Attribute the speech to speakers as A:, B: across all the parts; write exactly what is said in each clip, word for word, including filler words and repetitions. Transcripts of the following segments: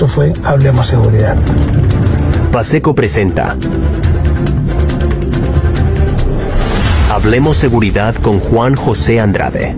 A: esto fue Hablemos Seguridad.
B: Paceco presenta Hablemos Seguridad con Juan José Andrade.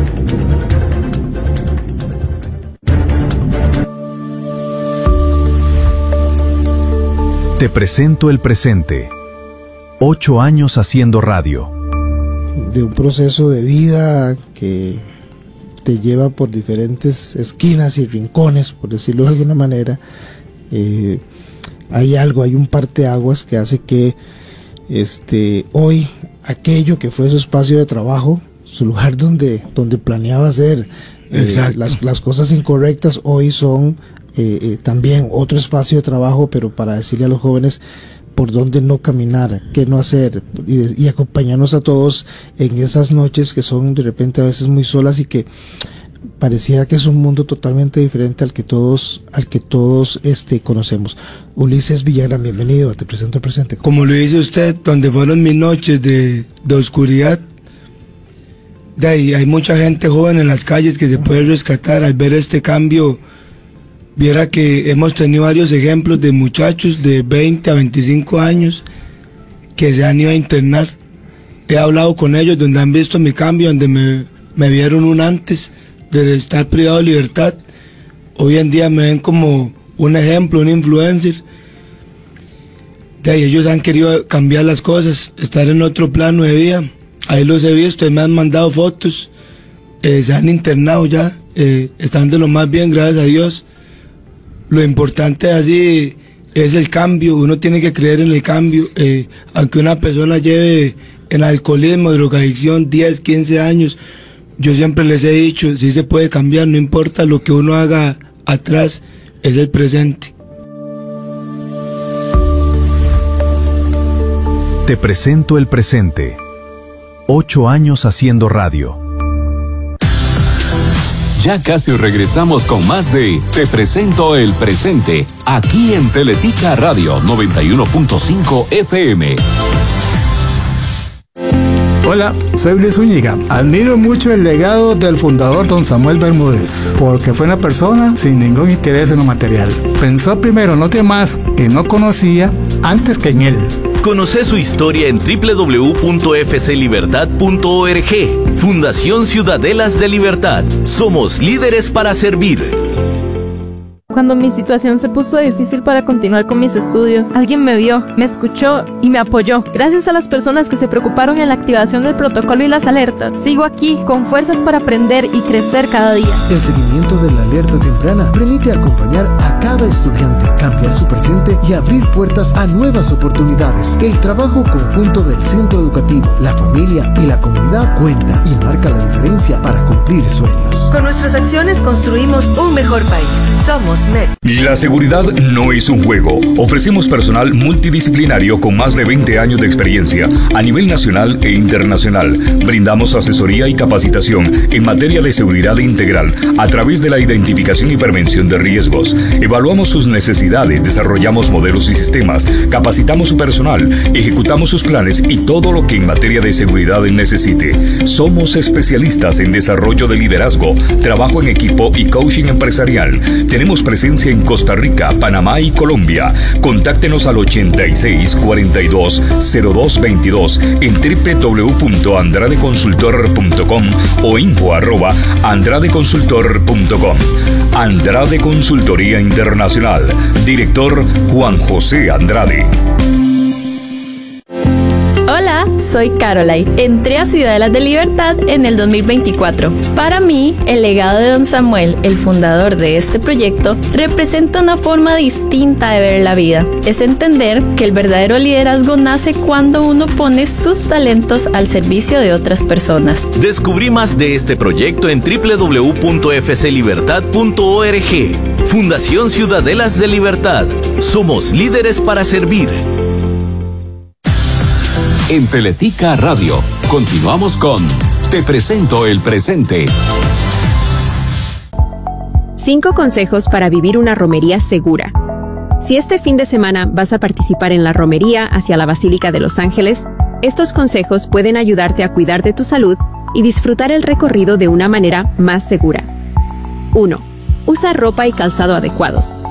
C: Te presento el presente. Ocho años haciendo radio.
D: De un proceso de vida que te lleva por diferentes esquinas y rincones, por decirlo de alguna manera. Eh, hay algo, hay un parteaguas que hace que este, hoy aquello que fue su espacio de trabajo, su lugar donde, donde planeaba hacer eh, las, las cosas incorrectas, hoy son eh, eh, también otro espacio de trabajo, pero para decirle a los jóvenes por dónde no caminar, qué no hacer, y, y acompañarnos a todos en esas noches que son de repente a veces muy solas y que parecía que es un mundo totalmente diferente al que todos, al que todos este, conocemos. Ulises Villagrán, bienvenido a Te Presento el Presente.
E: Como lo dice usted, donde fueron mis noches de, de oscuridad, de ahí hay mucha gente joven en las calles que se puede rescatar. Al ver este cambio, viera que hemos tenido varios ejemplos de muchachos de veinte a veinticinco años que se han ido a internar. He hablado con ellos donde han visto mi cambio, donde me, me vieron un antes de estar privado de libertad. Hoy en día me ven como un ejemplo, un influencer. De ahí ellos han querido cambiar las cosas, estar en otro plano de vida. Ahí los he visto y me han mandado fotos. Eh, se han internado ya, eh, están de lo más bien, gracias a Dios. Lo importante así es el cambio, uno tiene que creer en el cambio, eh, aunque una persona lleve en alcoholismo, drogadicción, diez, quince años, yo siempre les he dicho, sí se puede cambiar, no importa lo que uno haga atrás, es el presente.
C: Te presento el presente. Ocho años haciendo radio.
F: Ya casi regresamos con más de Te Presento el Presente, aquí en Teletica Radio noventa y uno punto cinco F M.
G: Hola, soy Luis Zúñiga. Admiro mucho el legado del fundador don Samuel Bermúdez, porque fue una persona sin ningún interés en lo material. Pensó primero en los demás que no conocía antes que en él.
H: Conoce su historia en doble u doble u doble u punto f c libertad punto org. Fundación Ciudadelas de Libertad. Somos líderes para servir.
I: Cuando mi situación se puso difícil para continuar con mis estudios, alguien me vio, me escuchó y me apoyó. Gracias a las personas que se preocuparon en la activación del protocolo y las alertas, sigo aquí con fuerzas para aprender y crecer cada día.
J: El seguimiento de la alerta temprana permite acompañar a cada estudiante, cambiar su presente y abrir puertas a nuevas oportunidades. El trabajo conjunto del centro educativo, la familia y la comunidad cuenta y marca la diferencia para cumplir sueños.
K: Con nuestras acciones construimos un mejor país. Somos M E P.
L: La seguridad no es un juego. Ofrecemos personal multidisciplinario con más de veinte años de experiencia a nivel nacional e internacional. Brindamos asesoría y capacitación en materia de seguridad integral a través de la identificación y prevención de riesgos. Evaluamos sus necesidades, desarrollamos modelos y sistemas, capacitamos su personal, ejecutamos sus planes y todo lo que en materia de seguridad necesite. Somos especialistas en desarrollo de liderazgo, trabajo en equipo y coaching empresarial. Tenemos presencia en Costa Rica, Panamá y Colombia. Contáctenos al ochenta y seis, cuarenta y dos, cero dos veintidós en doble u doble u doble u punto andrade consultor punto com o info arroba andrade consultor punto com. Andrade Consultoría Internacional. Director Juan José Andrade.
M: Hola, soy Caroline. Entré a Ciudadelas de Libertad en el dos mil veinticuatro. Para mí, el legado de don Samuel, el fundador de este proyecto, representa una forma distinta de ver la vida. Es entender que el verdadero liderazgo nace cuando uno pone sus talentos al servicio de otras personas.
H: Descubrí más de este proyecto en doble u doble u doble u punto f c libertad punto org. Fundación Ciudadelas de Libertad. Somos líderes para servir.
F: En Teletica Radio, continuamos con Te Presento el Presente.
N: Cinco consejos para vivir una romería segura. Si este fin de semana vas a participar en la romería hacia la Basílica de Los Ángeles, estos consejos pueden ayudarte a cuidar de tu salud y disfrutar el recorrido de una manera más segura. uno. Usa ropa y calzado adecuados.